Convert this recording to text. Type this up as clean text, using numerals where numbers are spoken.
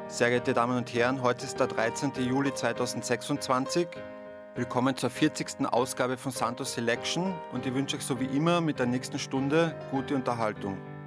Sehr geehrte Damen und Herren, heute ist der 13. Juli 2026. Willkommen zur 40. Ausgabe von Santos Selection und ich wünsche euch so wie immer mit der nächsten Stunde gute Unterhaltung.